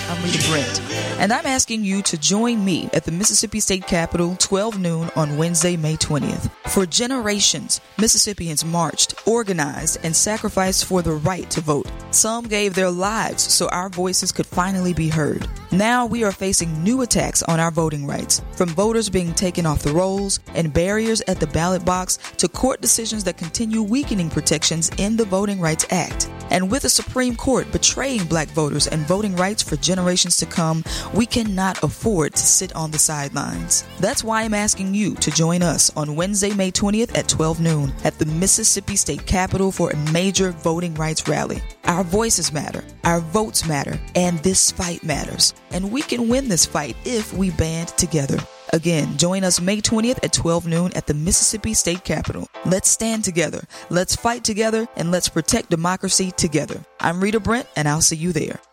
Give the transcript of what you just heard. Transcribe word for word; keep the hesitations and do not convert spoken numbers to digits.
I'm Rita Brent, and I'm asking you to join me at the Mississippi State Capitol, twelve noon on Wednesday, May twentieth. For generations, Mississippians marched, organized, and sacrificed for the right to vote. Some gave their lives so our voices could finally be heard. Now we are facing new attacks on our voting rights, from voters being taken off the rolls and barriers at the ballot box to court decisions that continue weakening protections in the Voting Rights Act. And with the Supreme Court betraying black voters and voting rights for generations to come, we cannot afford to sit on the sidelines. That's why I'm asking you to join us on Wednesday, May twentieth at twelve noon at the Mississippi State Capitol for a major voting rights rally. Our voices matter, our votes matter, and this fight matters. And we can win this fight if we band together. Again, join us May twentieth at twelve noon at the Mississippi State Capitol. Let's stand together, let's fight together, and let's protect democracy together. I'm Rita Brent, and I'll see you there.